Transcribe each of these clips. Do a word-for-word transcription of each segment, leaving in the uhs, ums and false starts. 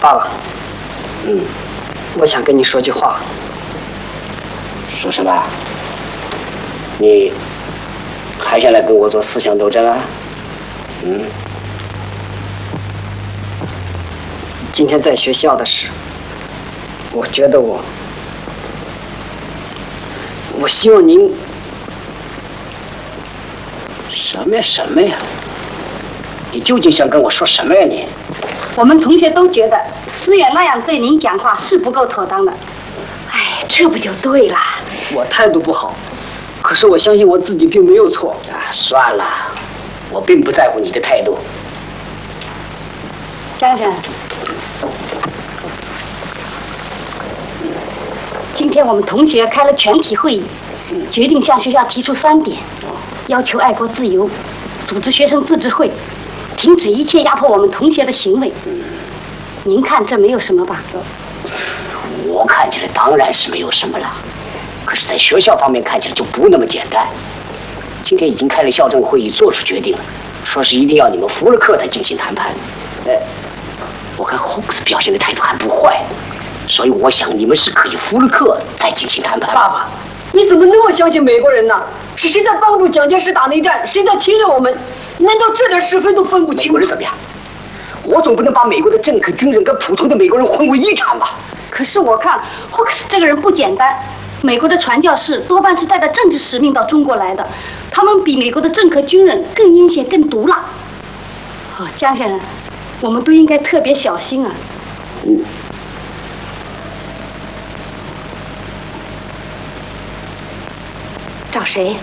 爸爸，嗯，我想跟你说句话。 说什么？你还想来跟我做思想斗争啊？嗯。 今天在学校的事，我觉得我，我希望您。 什么呀什么呀？你究竟想跟我说什么呀你？ 我们同学都觉得思远那样对您讲话是不够妥当的。哎，这不就对了？ 我态度不好，可是我相信我自己并没有错。 啊，算了，我并不在乎你的态度。 江生，今天我们同学开了全体会议，决定向学校提出三点，要求爱国自由，组织学生自治会，停止一切压迫我们同学的行为。您看这没有什么吧？ 我看起来当然是没有什么了，可是在学校方面看起来就不那么简单。今天已经开了校政会议，做出决定了，说是一定要你们服了课再进行谈判。呃，我看 Hawks 表现的态度还不坏，所以我想你们是可以服了课再进行谈判。 爸爸，你怎么那么相信美国人呢？是谁在帮助蒋介石打内战？谁在侵略我们？难道这点是非都分不清？ 美国人怎么样？我总不能把美国的政客军人跟普通的美国人混为一谈吧？ 可是我看 Hawks 这个人不简单，美国的传教士多半是带着政治使命到中国来的，他们比美国的政客军人更阴险、更毒辣。哦，江先生，我们都应该特别小心啊。 嗯。 找谁？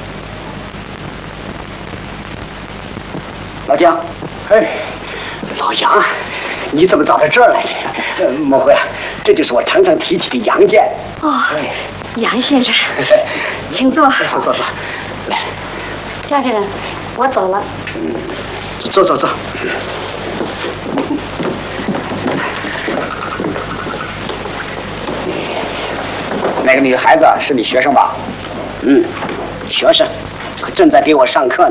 老姜，哎，老杨啊，你怎么找到这儿来了？呃，莫非啊，这就是我常常提起的杨建。 哦，杨先生，请坐。 坐坐坐，来。 江先生，我走了。 嗯，坐坐坐。那个女孩子是你学生吧？嗯，学生，可正在给我上课呢。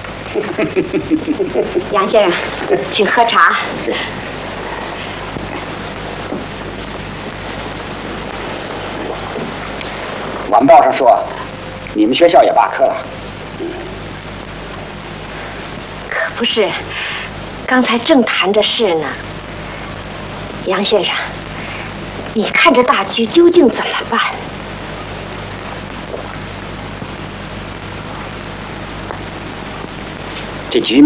杨先生，请喝茶。 是。晚报上说，你们学校也罢课了。 可不是，刚才正谈着事呢。杨先生，你看这大局究竟怎么办？ 这局